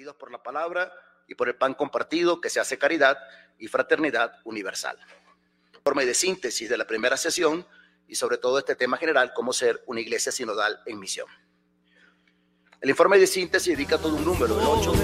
unidos por la palabra y por el pan compartido, que se hace caridad y fraternidad universal. Informe de síntesis de la primera sesión y sobre todo este tema general, cómo ser una iglesia sinodal en misión. El informe de síntesis indica todo un número, el 8.